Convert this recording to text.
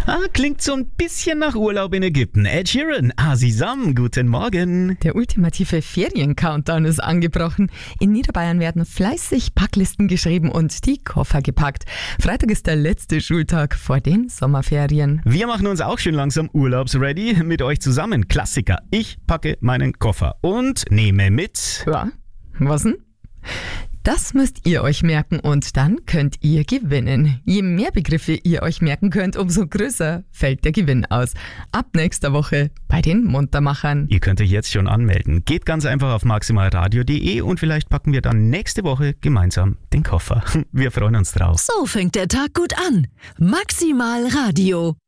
Klingt so ein bisschen nach Urlaub in Ägypten. Ed Sheeran, Azizam, guten Morgen. Der ultimative Ferien-Countdown ist angebrochen. In Niederbayern werden fleißig Packlisten geschrieben und die Koffer gepackt. Freitag ist der letzte Schultag vor den Sommerferien. Wir machen uns auch schön langsam urlaubsready mit euch zusammen. Klassiker. Ich packe meinen Koffer und nehme mit... Ja, was denn? Das müsst ihr euch merken und dann könnt ihr gewinnen. Je mehr Begriffe ihr euch merken könnt, umso größer fällt der Gewinn aus. Ab nächster Woche bei den Muntermachern. Ihr könnt euch jetzt schon anmelden. Geht ganz einfach auf maximalradio.de und vielleicht packen wir dann nächste Woche gemeinsam den Koffer. Wir freuen uns drauf. So fängt der Tag gut an. Maximal Radio.